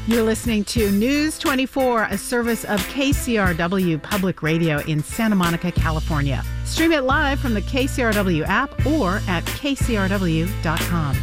You're listening to News 24, a service of KCRW Public Radio in Santa Monica, California. Stream it live from the KCRW app or at kcrw.com.